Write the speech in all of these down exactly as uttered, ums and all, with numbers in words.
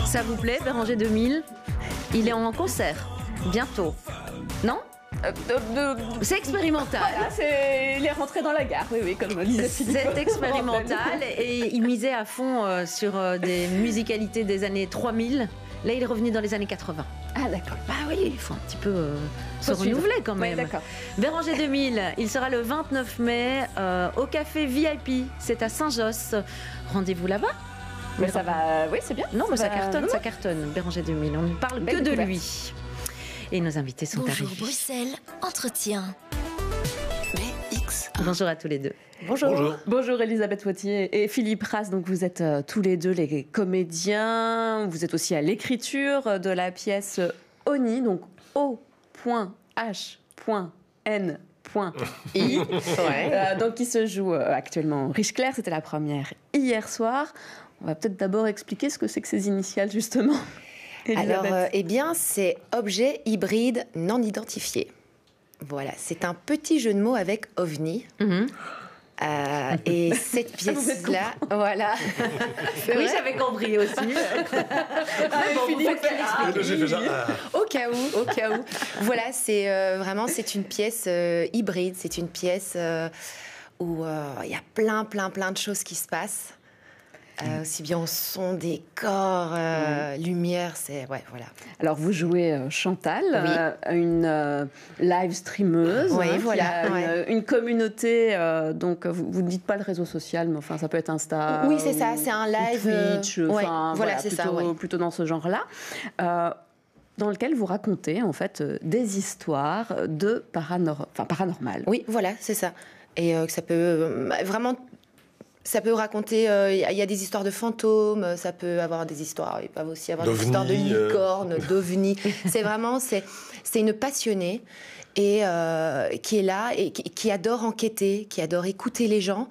Ça vous plaît, Béranger deux mille? Il est en concert, bientôt. Non? Euh, de, de... C'est expérimental. Voilà, c'est... il est rentré dans la gare, oui, oui, comme disait Philippe. C'est expérimental et il misait à fond euh, sur euh, des musicalités des années trois mille. Là, il est revenu dans les années quatre-vingts. Ah, d'accord. Bah oui, il faut un petit peu euh, se renouveler quand même. Oui, d'accord. Béranger deux mille, il sera le vingt-neuf mai euh, au café V I P. C'est à Saint-Josse. Rendez-vous là-bas. Mais ça va, oui, c'est bien. Non, ça mais ça va... cartonne, oui. ça cartonne. Béranger deux mille, on ne parle Belle que découverte. de lui. Et nos invités sont Bonjour arrivés. Bruxelles, entretien. B X. Bonjour à tous les deux. Bonjour. Bonjour. Bonjour Elisabeth Wautier et Philippe Ras. Donc vous êtes euh, tous les deux les comédiens. Vous êtes aussi à l'écriture de la pièce Oni, donc O H N I, ouais. euh, donc qui se joue euh, actuellement au Riche-Clair. C'était la première hier soir. On va peut-être d'abord expliquer ce que c'est que ces initiales justement. Alors, euh, eh bien, c'est objet hybride non identifié. Voilà, c'est un petit jeu de mots avec OVNI. Mm-hmm. Euh, et cette pièce-là, voilà. Oui, j'avais compris aussi. Ah, bon, Philippe, ah, au cas où, au cas où. Voilà, c'est euh, vraiment, c'est une pièce euh, hybride. C'est une pièce euh, où il euh, y a plein, plein, plein de choses qui se passent. Euh, aussi bien au son, décor, euh, mmh. lumière, c'est... Ouais, voilà. Alors, vous jouez euh, Chantal, oui. euh, une euh, live streameuse, oui, hein, voilà, qui a ouais. une, une communauté, euh, donc vous ne dites pas le réseau social, mais enfin, ça peut être Insta. Oui, c'est ça, c'est un live. Twitch, euh, enfin, ouais, voilà, voilà, c'est plutôt, ça, ouais. plutôt dans ce genre-là. Euh, dans lequel vous racontez, en fait, euh, des histoires de paranor- enfin, paranormales. Oui, voilà, c'est ça. Et euh, que ça peut euh, vraiment... Ça peut raconter, il euh, y, y a des histoires de fantômes, ça peut avoir des histoires, il peut aussi avoir des histoires de licornes, euh... d'ovnis. C'est vraiment, c'est, c'est une passionnée et euh, qui est là et qui, qui adore enquêter, qui adore écouter les gens.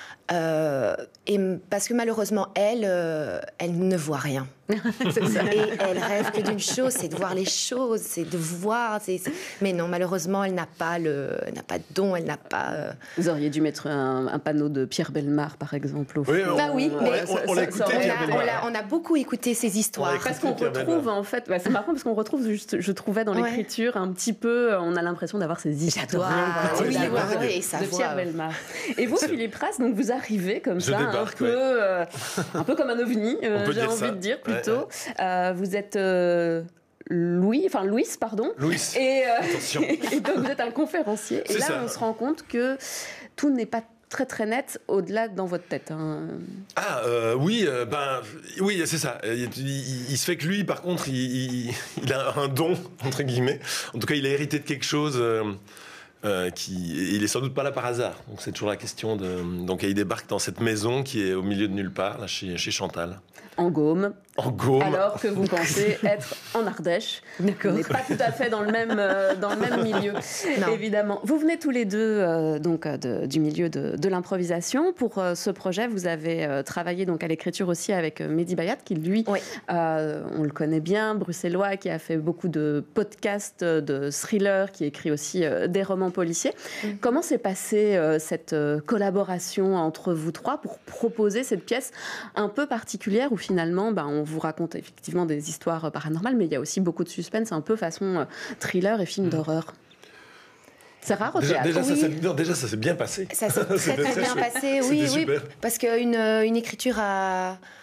Euh, et parce que malheureusement, elle, euh, elle ne voit rien. C'est ça. Et elle rêve que d'une chose, c'est de voir les choses, c'est de voir. C'est, c'est... Mais non, malheureusement, elle n'a pas le, elle n'a pas de don, elle n'a pas. Euh... Vous auriez dû mettre un, un panneau de Pierre Bellemare, par exemple, au fond. Oui, on, bah oui, on, mais on, on, on l'a écouté. On Pierre a, on, a, on a beaucoup écouté ces histoires. Parce qu'on retrouve, en fait, bah, c'est marrant parce qu'on retrouve, juste, je trouvais dans l'écriture, ouais. un petit peu, on a l'impression d'avoir ces histoires oui, oui, oui, oui, de Pierre Bellemare. Et vous, Philippe Ras, donc vous arrivez comme je ça, débarque, un peu, ouais. euh, un peu comme un ovni, euh, j'ai envie ça. de dire plutôt. Ouais, ouais. Euh, vous êtes euh, Louis, enfin Louis, pardon. Louis. Et, euh, Attention. Et donc vous êtes un conférencier. Et c'est là, ça. on se rend compte que tout n'est pas très très net au-delà dans votre tête. Hein. Ah euh, oui, euh, ben oui, c'est ça. Il, il, il se fait que lui, par contre, il, il, il a un don entre guillemets. En tout cas, il a hérité de quelque chose. Euh, Euh, qui, il est sans doute pas là par hasard. Donc c'est toujours la question de. Donc il débarque dans cette maison qui est au milieu de nulle part, là chez, chez Chantal. En Gaume. En Gaume. Alors que vous pensez être en Ardèche. D'accord. On n'est pas tout à fait dans le même euh, dans le même milieu. Non. Évidemment. Vous venez tous les deux euh, donc de, du milieu de, de l'improvisation. Pour euh, ce projet, vous avez euh, travaillé donc à l'écriture aussi avec euh, Mehdi Bayat, qui lui, oui. euh, on le connaît bien, bruxellois, qui a fait beaucoup de podcasts, de thrillers, qui écrit aussi euh, des romans policiers. Mmh. Comment s'est passée euh, cette euh, collaboration entre vous trois pour proposer cette pièce un peu particulière où finalement, ben, on vous raconte effectivement des histoires paranormales, mais il y a aussi beaucoup de suspense, un peu façon euh, thriller et film mmh. d'horreur. C'est rare au déjà, théâtre. Déjà, oui. ça, ça, déjà, ça s'est bien passé. Ça s'est très, très bien passé, oui, oui. Parce qu'une une écriture à...